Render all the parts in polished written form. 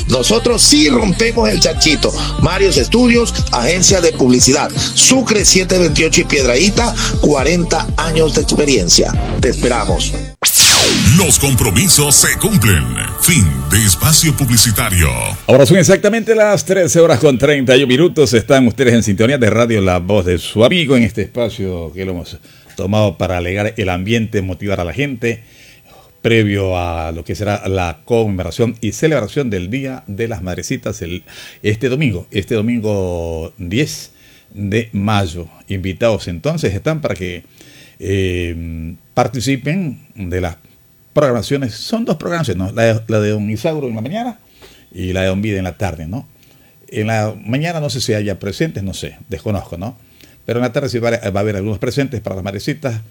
Nosotros sí rompemos el chanchito. Marios Estudios, agencia de publicidad. Sucre 728 y Piedradita, 40 años de experiencia. Te esperamos. Los compromisos se cumplen. Fin de espacio publicitario. Ahora son exactamente las 13:31. Están ustedes en sintonía de Radio La Voz de su amigo en este espacio que lo hemos tomado para alegar el ambiente, motivar a la gente, previo a lo que será la conmemoración y celebración del Día de las Madrecitas este domingo 10 de mayo. Invitados entonces están para que participen de las programaciones. Son dos programaciones, ¿no? La de don Isauro en la mañana y la de don Vida en la tarde, ¿no? En la mañana no sé si haya presentes, no sé, desconozco, ¿no? Pero en la tarde sí va a haber algunos presentes para las madrecitas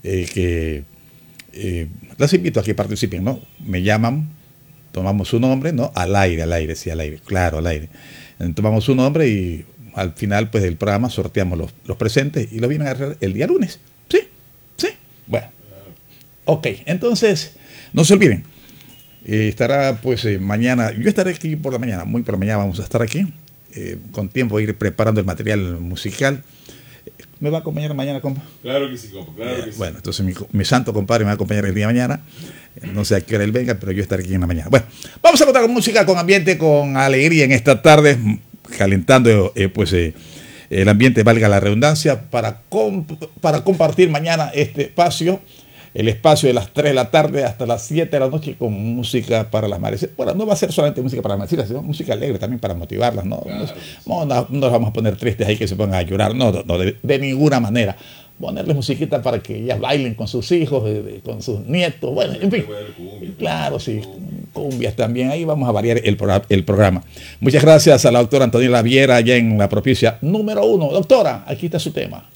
las invito a que participen, ¿no? Me llaman, tomamos su nombre, ¿no? Al aire, claro, al aire. Tomamos su nombre y al final, pues, del programa sorteamos los presentes y lo vienen a agarrar el día lunes. ¿Sí? Bueno. Ok, entonces, no se olviden. Estará, pues, mañana, yo estaré aquí por la mañana, muy por la mañana vamos a estar aquí, con tiempo de ir preparando el material musical. ¿Me va a acompañar mañana, compa? Claro que sí, compa, claro que sí. Bueno, entonces mi santo compadre me va a acompañar el día de mañana. No sé a qué hora él venga, pero yo estaré aquí en la mañana. Bueno, vamos a contar con música, con ambiente, con alegría en esta tarde, calentando el ambiente, valga la redundancia, para compartir mañana este espacio. El espacio de las 3 de la tarde hasta las 7 de la noche con música para las madres. Bueno, no va a ser solamente música para las madres, sino música alegre también para motivarlas, ¿no? Claro. No las vamos a poner tristes ahí que se pongan a llorar, no, de ninguna manera. Ponerles musiquita para que ellas bailen con sus hijos, con sus nietos, bueno, en fin. Claro, sí, cumbias también, ahí vamos a variar el programa. Muchas gracias a la doctora Antonella Viera, allá en la propicia número 1. Doctora, aquí está su tema.